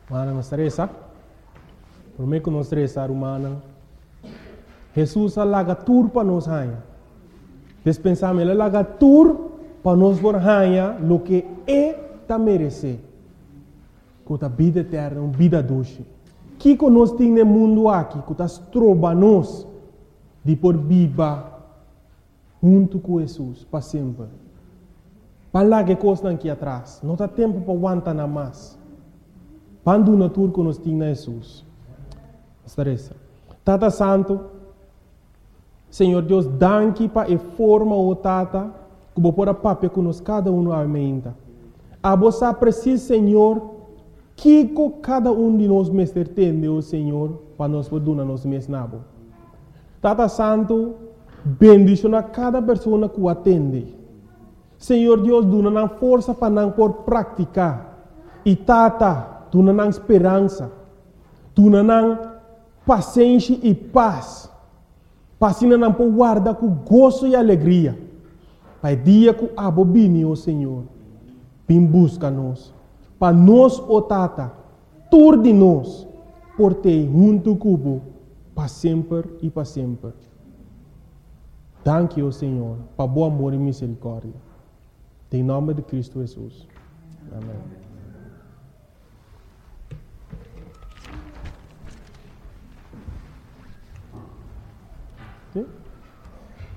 Mana nos stressa. Por mim que nos stressa humana. Jesus alaga tur para nos hanha. Despensamos ele alaga tur para nos por hanha lo que ta merece. Com a vida eterna, uma vida doce. Que nós temos no mundo aqui, que nós trobamos de por viva junto com Jesus para sempre. Para lá que coisa aqui atrás, não há tempo para aguentar nada mais. Quando na tour que nós temos Jesus. Estarece. Tata Santo, Senhor Deus, danke para a forma o Tata, que vou pôr a papel que nós cada um aumenta. A você precisa, Senhor, que cada um de nós mestre tem, o Senhor, para nós poder nos mesnabo. Tata Santo, bendicionar cada pessoa que o atende. Senhor Deus, dá força para não por praticar. E Tata, dá esperança. Dá paciência e paz. Para não por guardar com gozo e alegria. Para o dia que abo bini, o Senhor, vem busca-nos. Para nós, o Tata, tur de nós, por ter junto cubo, para sempre e para sempre. Danke, o Senhor, para bom amor e misericórdia. Em nome de Cristo Jesus. Amém. Okay?